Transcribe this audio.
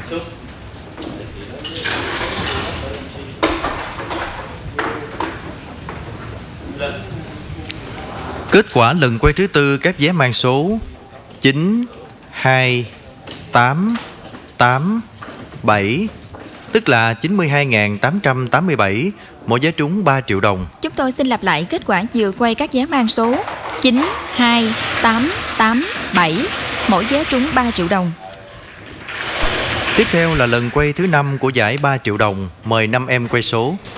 Kết quả lần quay thứ tư các vé mang số 9, 2, 8, 8, 7, tức là 92.887, mỗi vé trúng 3 triệu đồng. Chúng tôi xin lặp lại kết quả vừa quay các vé mang số 9, 2, 8, 8, 7, mỗi vé trúng 3 triệu đồng. Tiếp theo là lần quay thứ 5 của giải 3 triệu đồng. Mời 5 em quay số.